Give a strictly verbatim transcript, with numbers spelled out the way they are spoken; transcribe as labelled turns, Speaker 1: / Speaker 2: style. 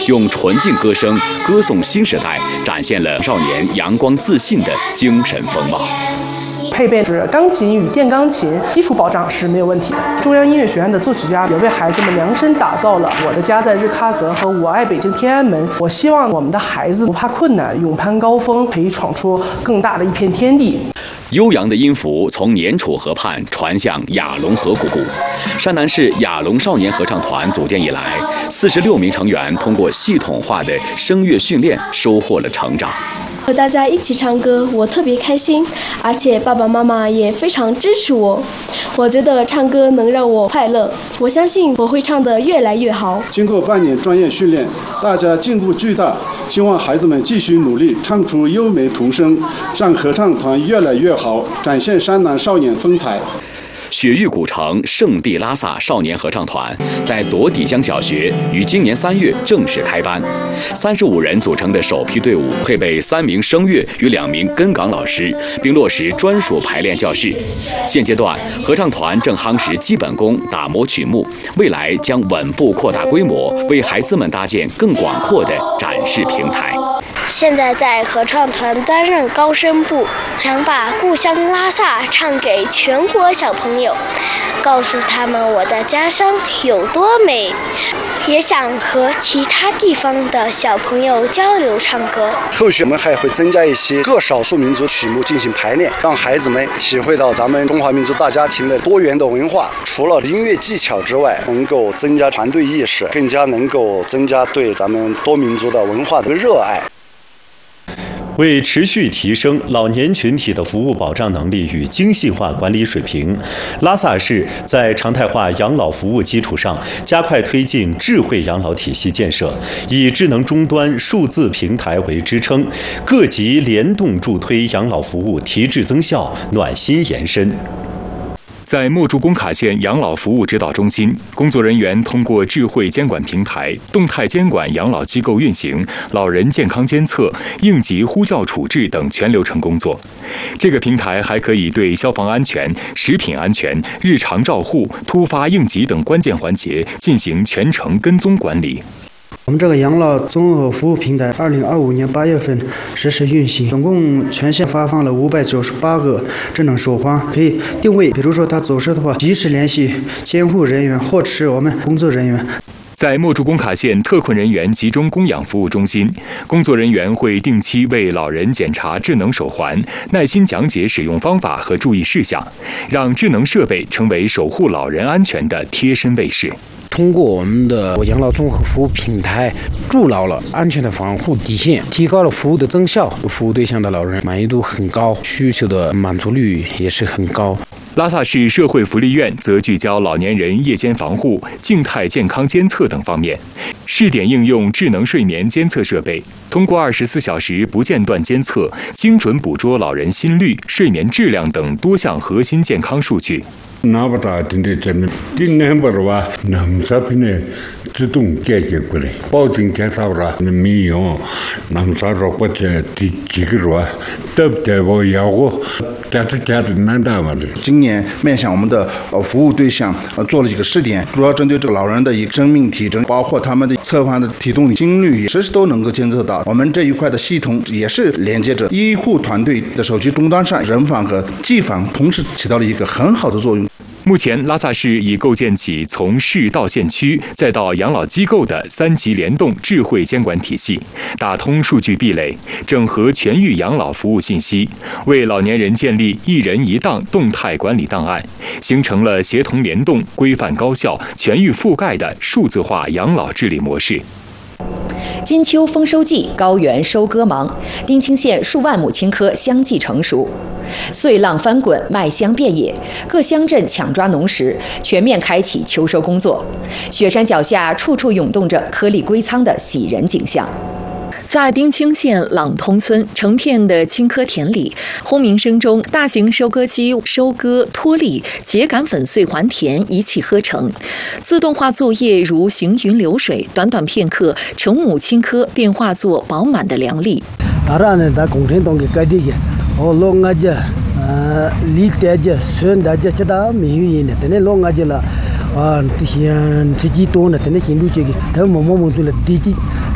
Speaker 1: 用纯净歌声歌颂新时代，展现了少年阳光自信的精神风貌。
Speaker 2: 配备是钢琴与电钢琴，基础保障是没有问题的。中央音乐学院的作曲家也为孩子们量身打造了《我的家在日喀则》和《我爱北京天安门》。我希望我们的孩子不怕困难，勇攀高峰，可以闯出更大的一片天地。
Speaker 1: 悠扬的音符从年楚河畔传向雅龙河谷。山南市雅龙少年合唱团组建以来，四十六名成员通过系统化的声乐训练，收获了成长。
Speaker 3: 和大家一起唱歌，我特别开心，而且爸爸妈妈也非常支持我。我觉得唱歌能让我快乐，我相信我会唱得越来越好。
Speaker 4: 经过半年专业训练，大家进步巨大，希望孩子们继续努力，唱出优美童声，让合唱团越来越好，展现山南少年风采。
Speaker 1: 雪域古城圣地拉萨少年合唱团在朵底乡小学于今年三月正式开班，三十五人组成的首批队伍配备三名声乐与两名根岗老师，并落实专属排练教室。现阶段，合唱团正夯实基本功，打磨曲目，未来将稳步扩大规模，为孩子们搭建更广阔的展示平台。
Speaker 5: 现在在合唱团担任高声部，想把故乡拉萨唱给全国小朋友，告诉他们我的家乡有多美，也想和其他地方的小朋友交流唱歌。
Speaker 6: 后续我们还会增加一些各少数民族曲目进行排练，让孩子们体会到咱们中华民族大家庭的多元的文化。除了音乐技巧之外，能够增加团队意识，更加能够增加对咱们多民族的文化的热爱。
Speaker 7: 为持续提升老年群体的服务保障能力与精细化管理水平，拉萨市在常态化养老服务基础上，加快推进智慧养老体系建设，以智能终端、数字平台为支撑，各级联动助推养老服务提质增效、暖心延伸。
Speaker 8: 在墨竹工卡县养老服务指导中心，工作人员通过智慧监管平台，动态监管养老机构运行、老人健康监测、应急呼叫处置等全流程工作。这个平台还可以对消防安全、食品安全、日常照护、突发应急等关键环节进行全程跟踪管理。
Speaker 9: 我们这个养老综合服务平台，二零二五年八月份实施运行，总共全县发放了五百九十八个智能手环，可以定位，比如说他走失的话，及时联系监护人员或者是我们工作人员。
Speaker 8: 在墨竹工卡县特困人员集中供养服务中心，工作人员会定期为老人检查智能手环，耐心讲解使用方法和注意事项，让智能设备成为守护老人安全的贴身卫士。
Speaker 10: 通过我们的养老综合服务平台，筑牢了安全的防护底线，提高了服务的增效，服务对象的老人满意度很高，需求的满足率也是很高。
Speaker 8: 拉萨市社会福利院则聚焦老年人夜间防护、静态健康监测等方面，试点应用智能睡眠监测设备，通过二十四小时不间断监测，精准捕捉老人心率、睡眠质量等多项核心健康数据。
Speaker 11: 那不大真的真的，今年不是吧？那么这边呢，自动解决过来，保证检查了没有，那么啥时候这第几个是吧？对不对？我要我，这是这是难打嘛的。
Speaker 12: 今年面向我们的呃服务对象，呃做了几个试点，主要针对这个老人的一个生命体征，包括他们的侧方的体动心率，实时都能够监测到。我们这一块的系统也是连接着医护团队的手机终端上，人防和技防同时起到了一个很好的作用。
Speaker 8: 目前，拉萨市已构建起从市到县区再到养老机构的三级联动智慧监管体系，打通数据壁垒，整合全域养老服务信息，为老年人建立一人一档动态管理档案，形成了协同联动、规范高效、全域覆盖的数字化养老治理模式。
Speaker 13: 金秋丰收季，高原收割忙，丁青县数万亩青稞相继成熟，碎浪翻滚，麦香遍野，各乡镇抢抓农时，全面开启秋收工作。雪山脚下，处处涌动着颗粒归仓的喜人景象。
Speaker 14: 在丁青县朗通村成片的青稞田里，轰鸣声中，大型收割机收割、脱粒、秸秆粉碎还田一气呵成，自动化作业如行云流水，短短片刻，成亩青稞便化作饱满的粮粒。
Speaker 9: 当然呢，在工程中给改这个，哦，弄啊这，呃，离带这，顺带这，这他没有人的，等那弄啊这了，啊，这些自己多呢，等那行路这个，他们慢慢慢做了地基。